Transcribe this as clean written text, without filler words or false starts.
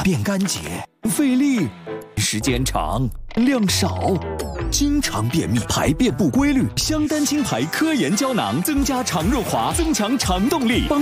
便干洁，费力，时间长，量少，经常便秘，排便不规律。香丹青牌科研胶囊增加肠润滑，增强肠动力，帮